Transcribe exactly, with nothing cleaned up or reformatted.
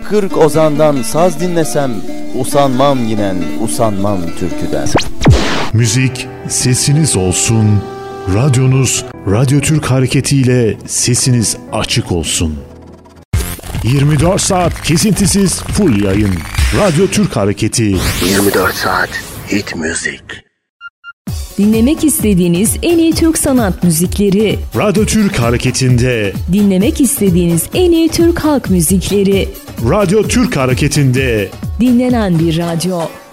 kırk ozandan saz dinlesem, usanmam yinen, usanmam türküden. Müzik sesiniz olsun, radyonuz Radyo Türk Hareketi ile sesiniz açık olsun. yirmi dört saat kesintisiz full yayın. Radyo Türk Hareketi. yirmi dört saat hit müzik. Dinlemek istediğiniz en iyi Türk sanat müzikleri. Radyo Türk Hareketi'nde. Dinlemek istediğiniz en iyi Türk halk müzikleri. Radyo Türk Hareketi'nde. Dinlenen bir radyo.